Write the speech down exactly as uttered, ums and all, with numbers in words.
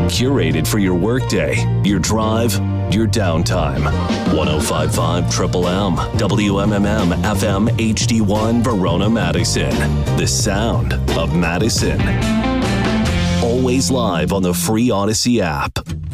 curated for your workday, your drive, your downtime. one oh five point five Triple M, W M M M F M H D one Verona, Madison. The sound of Madison. Always live on the free Odyssey app.